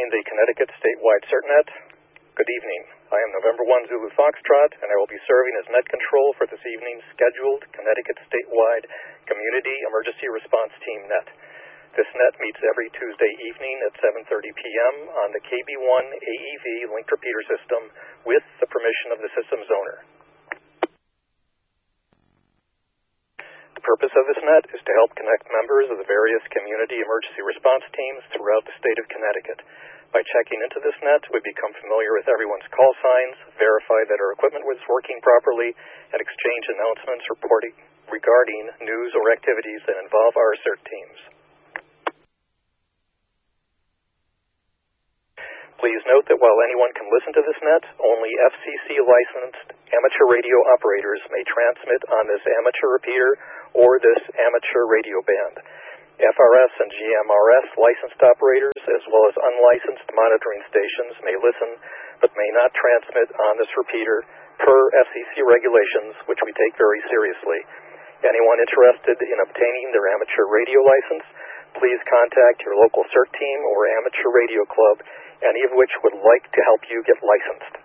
join the Connecticut statewide CertNet. Good evening. I am November 1 Zulu Foxtrot, and I will be serving as net control for this evening's scheduled Connecticut statewide Community Emergency Response Team net. This net meets every Tuesday evening at 7:30 p.m. on the KB1 AEV linked repeater system with the permission of the system's owner. The purpose of this net is to help connect members of the various community emergency response teams throughout the state of Connecticut. By checking into this net, we become familiar with everyone's call signs, verify that our equipment was working properly, and exchange announcements regarding news or activities that involve our CERT teams. Please note that while anyone can listen to this net, only FCC-licensed amateur radio operators may transmit on this amateur repeater or this amateur radio band. FRS and GMRS licensed operators, as well as unlicensed monitoring stations, may listen but may not transmit on this repeater per FCC regulations, which we take very seriously. Anyone interested in obtaining their amateur radio license, please contact your local CERT team or amateur radio club, any of which would like to help you get licensed.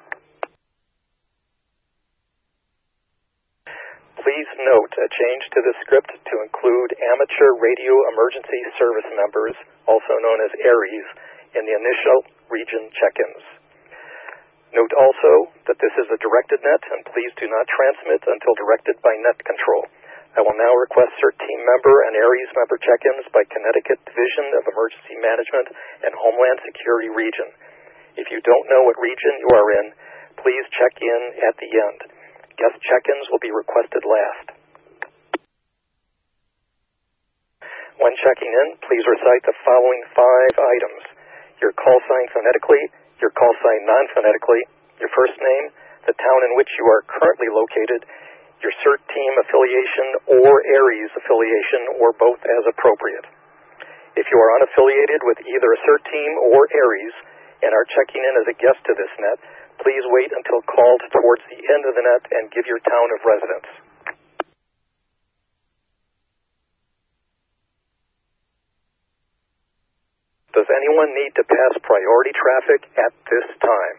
Please note a change to the script to include amateur radio emergency service members, also known as ARIES, in the initial region check-ins. Note also that this is a directed net, and please do not transmit until directed by net control. I will now request CERT team member and ARIES member check-ins by Connecticut Division of Emergency Management and Homeland Security region. If you don't know what region you are in, please check in at the end. Guest check-ins will be requested last. When checking in, please recite the following 5 items: your call sign phonetically, your call sign non-phonetically, your first name, the town in which you are currently located, your CERT team affiliation or ARIES affiliation, or both as appropriate. If you are unaffiliated with either a CERT team or ARIES and are checking in as a guest to this net, please wait until called towards the end of the net and give your town of residence. Does anyone need to pass priority traffic at this time?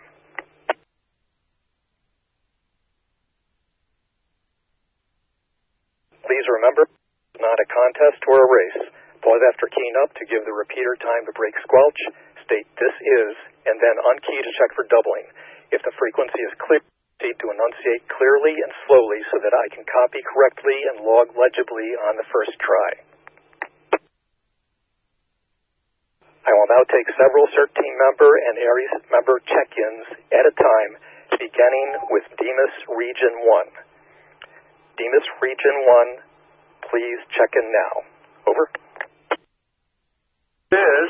Please remember, it's not a contest or a race. Pause after keying up to give the repeater time to break squelch, state "this is," and then unkey to check for doubling. If the frequency is clear, proceed to enunciate clearly and slowly so that I can copy correctly and log legibly on the first try. I will now take several CERT team member and ARIES member check-ins at a time, beginning with Demas Region 1. Demas Region 1, please check in now. Over. Is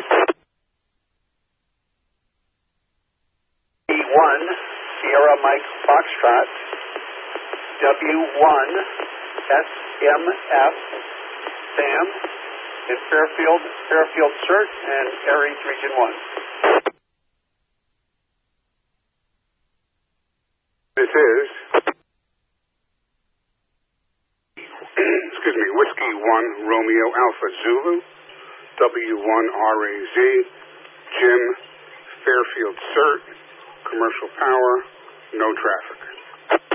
E1, Sierra Mike Foxtrot, W1, SMF, Sam, in Fairfield CERT, and ARIES Region 1. This is Whiskey 1 Romeo Alpha Zulu, W1RAZ, Jim, Fairfield CERT, commercial power, no traffic.